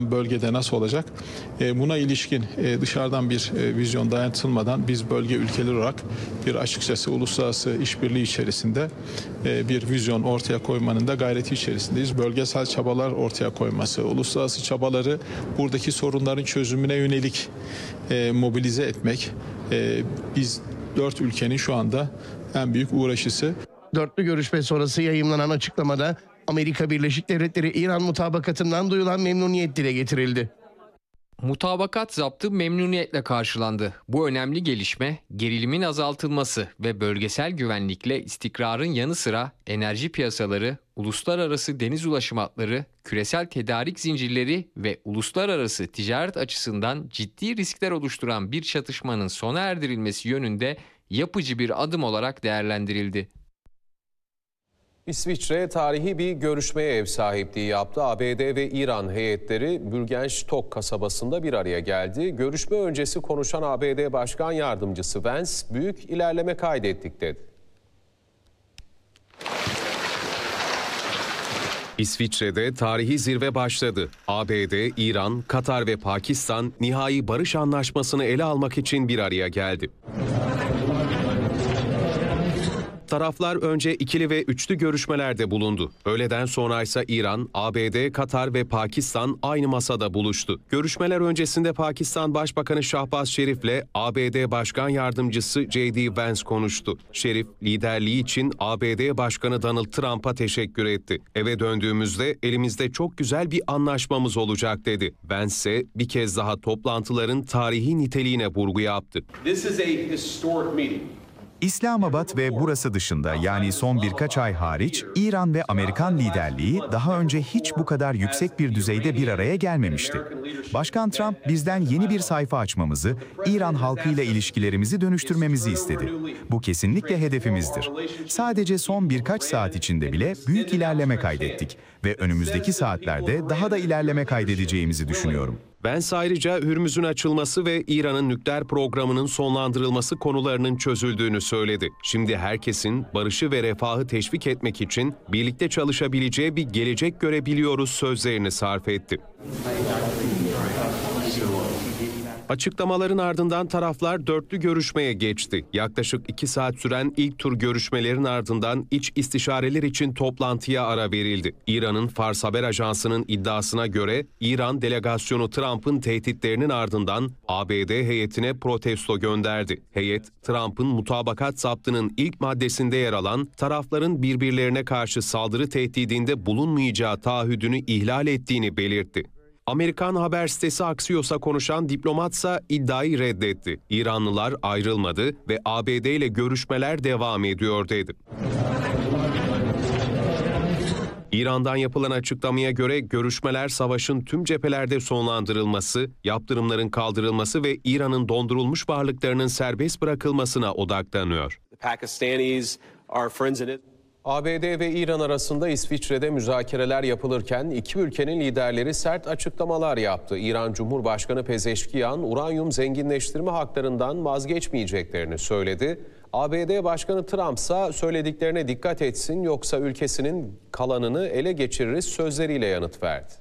Bölgede nasıl olacak? Buna ilişkin dışarıdan bir vizyon dayatılmadan biz bölge ülkeleri olarak bir açıkçası uluslararası işbirliği içerisinde bir vizyon ortaya koymanın da gayreti içerisindeyiz. Bölgesel çabalar ortaya koyması, uluslararası çabaları buradaki sorunların çözümüne yönelik mobilize etmek. Biz 4 ülkenin şu anda en büyük uğraşısı. Dörtlü görüşme sonrası yayımlanan açıklamada Amerika Birleşik Devletleri-İran mutabakatından duyulan memnuniyet dile getirildi. Mutabakat zaptı memnuniyetle karşılandı. Bu önemli gelişme gerilimin azaltılması ve bölgesel güvenlikle istikrarın yanı sıra enerji piyasaları, uluslararası deniz ulaşım hatları, küresel tedarik zincirleri ve uluslararası ticaret açısından ciddi riskler oluşturan bir çatışmanın sona erdirilmesi yönünde yapıcı bir adım olarak değerlendirildi. İsviçre tarihi bir görüşmeye ev sahipliği yaptı. ABD ve İran heyetleri Bürgenstock kasabasında bir araya geldi. Görüşme öncesi konuşan ABD Başkan Yardımcısı Vance, büyük ilerleme kaydettik dedi. İsviçre'de tarihi zirve başladı. ABD, İran, Katar ve Pakistan nihai barış anlaşmasını ele almak için bir araya geldi. Taraflar önce ikili ve üçlü görüşmelerde bulundu. Öğleden sonra ise İran, ABD, Katar ve Pakistan aynı masada buluştu. Görüşmeler öncesinde Pakistan Başbakanı Şahbaz Şerif'le ABD Başkan Yardımcısı J.D. Vance konuştu. Şerif, liderliği için ABD Başkanı Donald Trump'a teşekkür etti. Eve döndüğümüzde elimizde çok güzel bir anlaşmamız olacak dedi. Vance ise bir kez daha toplantıların tarihi niteliğine vurgu yaptı. This is a historic meeting. İslamabad ve burası dışında, yani son birkaç ay hariç, İran ve Amerikan liderliği daha önce hiç bu kadar yüksek bir düzeyde bir araya gelmemişti. Başkan Trump bizden yeni bir sayfa açmamızı, İran halkıyla ilişkilerimizi dönüştürmemizi istedi. Bu kesinlikle hedefimizdir. Sadece son birkaç saat içinde bile büyük ilerleme kaydettik ve önümüzdeki saatlerde daha da ilerleme kaydedeceğimizi düşünüyorum. Vance ayrıca Hürmüz'ün açılması ve İran'ın nükleer programının sonlandırılması konularının çözüldüğünü söyledi. Şimdi herkesin barışı ve refahı teşvik etmek için birlikte çalışabileceği bir gelecek görebiliyoruz sözlerini sarf etti. Açıklamaların ardından taraflar dörtlü görüşmeye geçti. Yaklaşık 2 saat süren ilk tur görüşmelerin ardından iç istişareler için toplantıya ara verildi. İran'ın Fars Haber Ajansı'nın iddiasına göre İran delegasyonu Trump'ın tehditlerinin ardından ABD heyetine protesto gönderdi. Heyet, Trump'ın mutabakat zaptının ilk maddesinde yer alan tarafların birbirlerine karşı saldırı tehdidinde bulunmayacağı taahhüdünü ihlal ettiğini belirtti. Amerikan haber sitesi Axios'a konuşan diplomatsa iddiayı reddetti. İranlılar ayrılmadı ve ABD ile görüşmeler devam ediyor dedi. İran'dan yapılan açıklamaya göre görüşmeler savaşın tüm cephelerde sonlandırılması, yaptırımların kaldırılması ve İran'ın dondurulmuş varlıklarının serbest bırakılmasına odaklanıyor. ABD ve İran arasında İsviçre'de müzakereler yapılırken iki ülkenin liderleri sert açıklamalar yaptı. İran Cumhurbaşkanı Pezeşkiyan, uranyum zenginleştirme haklarından vazgeçmeyeceklerini söyledi. ABD Başkanı Trump ise söylediklerine dikkat etsin yoksa ülkesinin kalanını ele geçiririz sözleriyle yanıt verdi.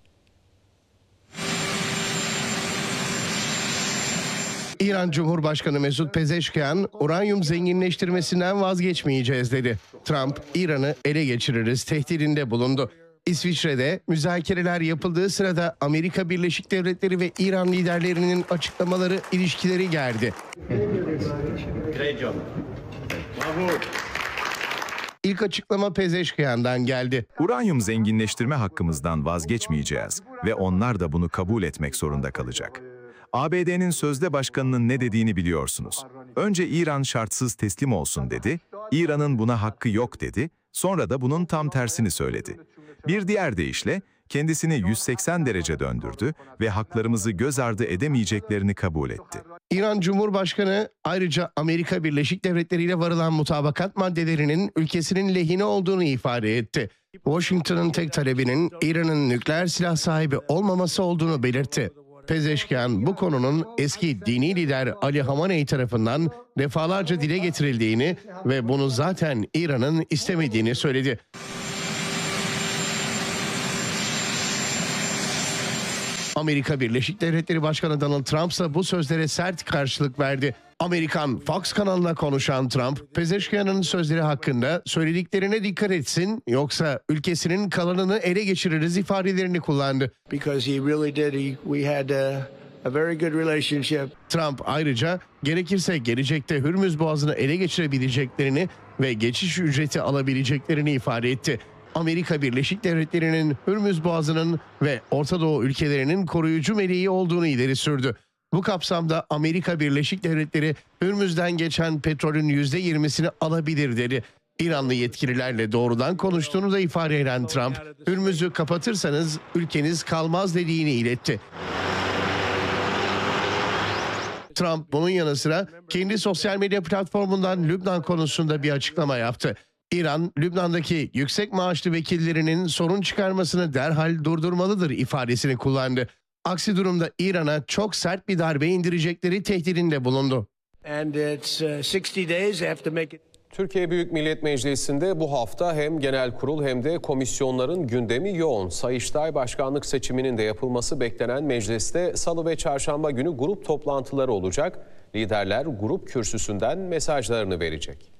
İran Cumhurbaşkanı Mesut Pezeşkiyan, uranyum zenginleştirmesinden vazgeçmeyeceğiz dedi. Trump, İran'ı ele geçiririz tehdidinde bulundu. İsviçre'de müzakereler yapıldığı sırada Amerika Birleşik Devletleri ve İran liderlerinin açıklamaları ilişkileri gerdi. İlk açıklama Pezeşkiyan'dan geldi. Uranyum zenginleştirme hakkımızdan vazgeçmeyeceğiz ve onlar da bunu kabul etmek zorunda kalacak. ABD'nin sözde başkanının ne dediğini biliyorsunuz. Önce İran şartsız teslim olsun dedi, İran'ın buna hakkı yok dedi, sonra da bunun tam tersini söyledi. Bir diğer deyişle kendisini 180 derece döndürdü ve haklarımızı göz ardı edemeyeceklerini kabul etti. İran Cumhurbaşkanı ayrıca Amerika Birleşik Devletleri ile varılan mutabakat maddelerinin ülkesinin lehine olduğunu ifade etti. Washington'ın tek talebinin İran'ın nükleer silah sahibi olmaması olduğunu belirtti. Pezeşkiyan bu konunun eski dini lider Ali Hamaney tarafından defalarca dile getirildiğini ve bunu zaten İran'ın istemediğini söyledi. Amerika Birleşik Devletleri Başkanı Donald Trump ise bu sözlere sert karşılık verdi. Amerikan Fox kanalına konuşan Trump, Pezeşkian'ın sözleri hakkında söylediklerine dikkat etsin yoksa ülkesinin kalanını ele geçiririz ifadelerini kullandı. Because he really did. We had a very good relationship. Trump ayrıca gerekirse gelecekte Hürmüz Boğazı'nı ele geçirebileceklerini ve geçiş ücreti alabileceklerini ifade etti. Amerika Birleşik Devletleri'nin Hürmüz Boğazı'nın ve Orta Doğu ülkelerinin koruyucu meleği olduğunu ileri sürdü. Bu kapsamda Amerika Birleşik Devletleri Hürmüz'den geçen petrolün %20'sini alabilir dedi. İranlı yetkililerle doğrudan konuştuğunu da ifade eden Trump, Hürmüz'ü kapatırsanız ülkeniz kalmaz dediğini iletti. Trump bunun yanı sıra kendi sosyal medya platformundan Lübnan konusunda bir açıklama yaptı. İran, Lübnan'daki yüksek maaşlı vekillerinin sorun çıkarmasını derhal durdurmalıdır ifadesini kullandı. Aksi durumda İran'a çok sert bir darbe indirecekleri tehdidinde bulundu. And it's 60 days. They have to make it. Türkiye Büyük Millet Meclisi'nde bu hafta hem genel kurul hem de komisyonların gündemi yoğun. Sayıştay Başkanlık seçiminin de yapılması beklenen mecliste salı ve çarşamba günü grup toplantıları olacak. Liderler grup kürsüsünden mesajlarını verecek.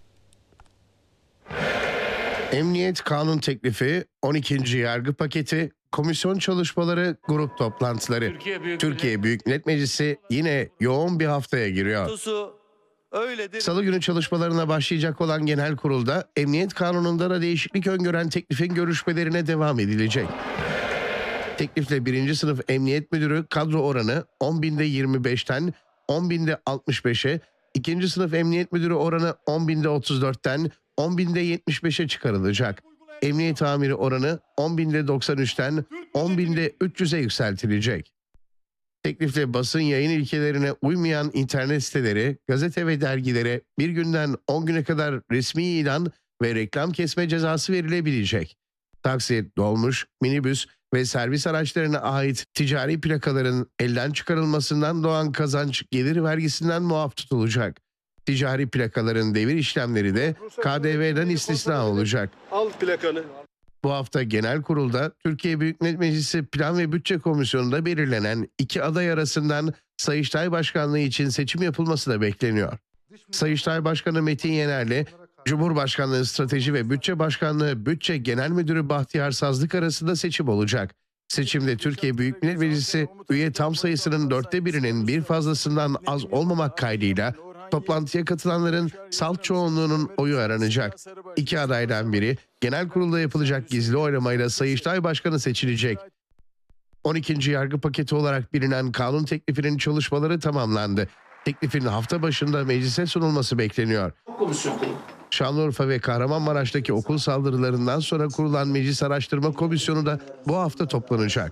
Emniyet kanun teklifi, 12. yargı paketi, komisyon çalışmaları, grup toplantıları. Türkiye Büyük Millet Meclisi yine yoğun bir haftaya giriyor. Salı günü çalışmalarına başlayacak olan genel kurulda emniyet kanununda da değişiklik öngören teklifin görüşmelerine devam edilecek. Teklifle 1. sınıf emniyet müdürü kadro oranı 10.000'de 25'ten 10.000'de 65'e, 2. sınıf emniyet müdürü oranı 10.000'de 34'ten 10.000'de 75'e çıkarılacak. Emniyet amiri oranı 10.000'de 93'ten 10.000'de 300'e yükseltilecek. Teklifle basın yayın ilkelerine uymayan internet siteleri, gazete ve dergilere bir günden 10 güne kadar resmi ilan ve reklam kesme cezası verilebilecek. Taksi, dolmuş, minibüs ve servis araçlarına ait ticari plakaların elden çıkarılmasından doğan kazanç gelir vergisinden muaf tutulacak. Ticari plakaların devir işlemleri de KDV'den istisna olacak. Al plakanı. Bu hafta genel kurulda Türkiye Büyük Millet Meclisi Plan ve Bütçe Komisyonu'nda belirlenen 2 aday arasından Sayıştay Başkanlığı için seçim yapılması da bekleniyor. Sayıştay Başkanı Metin Yener'le Cumhurbaşkanlığı Strateji ve Bütçe Başkanlığı Bütçe Genel Müdürü Bahtiyar Sazlık arasında seçim olacak. Seçimde Türkiye Büyük Millet Meclisi üye tam sayısının 1/4'inin bir fazlasından az olmamak kaydıyla toplantıya katılanların salt çoğunluğunun oyu aranacak. 2 adaydan biri genel kurulda yapılacak gizli oylamayla Sayıştay Başkanı seçilecek. 12. yargı paketi olarak bilinen kanun teklifinin çalışmaları tamamlandı. Teklifin hafta başında meclise sunulması bekleniyor. Şanlıurfa ve Kahramanmaraş'taki okul saldırılarından sonra kurulan Meclis Araştırma Komisyonu da bu hafta toplanacak.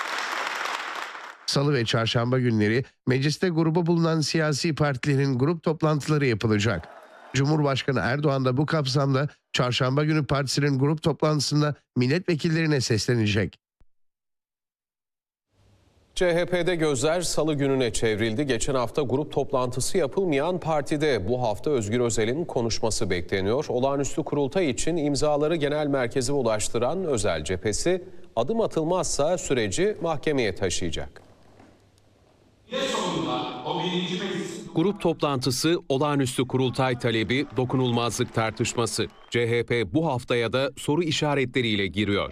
Salı ve çarşamba günleri mecliste grubu bulunan siyasi partilerin grup toplantıları yapılacak. Cumhurbaşkanı Erdoğan da bu kapsamda çarşamba günü partisinin grup toplantısında milletvekillerine seslenecek. CHP'de gözler salı gününe çevrildi. Geçen hafta grup toplantısı yapılmayan partide bu hafta Özgür Özel'in konuşması bekleniyor. Olağanüstü kurultay için imzaları genel merkeze ulaştıran Özel cephesi adım atılmazsa süreci mahkemeye taşıyacak. Grup toplantısı, olağanüstü kurultay talebi, dokunulmazlık tartışması. CHP bu haftaya da soru işaretleriyle giriyor.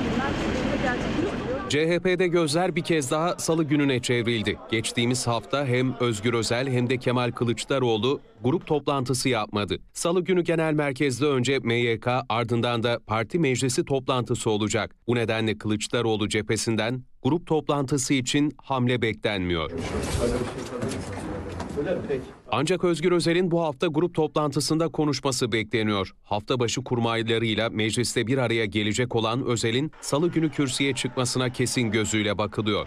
CHP'de gözler bir kez daha salı gününe çevrildi. Geçtiğimiz hafta hem Özgür Özel hem de Kemal Kılıçdaroğlu grup toplantısı yapmadı. Salı günü genel merkezde önce MYK, ardından da parti meclisi toplantısı olacak. Bu nedenle Kılıçdaroğlu cephesinden grup toplantısı için hamle beklenmiyor. Ancak Özgür Özel'in bu hafta grup toplantısında konuşması bekleniyor. Hafta başı kurmaylarıyla mecliste bir araya gelecek olan Özel'in salı günü kürsüye çıkmasına kesin gözüyle bakılıyor.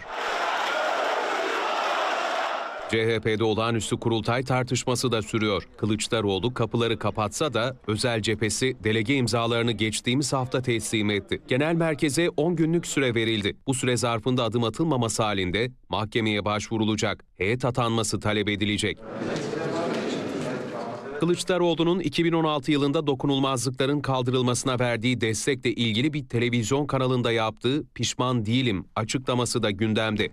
CHP'de olağanüstü kurultay tartışması da sürüyor. Kılıçdaroğlu kapıları kapatsa da Özel cephesi delege imzalarını geçtiğimiz hafta teslim etti. Genel merkeze 10 günlük süre verildi. Bu süre zarfında adım atılmaması halinde mahkemeye başvurulacak. Heyet atanması talep edilecek. Kılıçdaroğlu'nun 2016 yılında dokunulmazlıkların kaldırılmasına verdiği destekle ilgili bir televizyon kanalında yaptığı "pişman değilim" açıklaması da gündemde.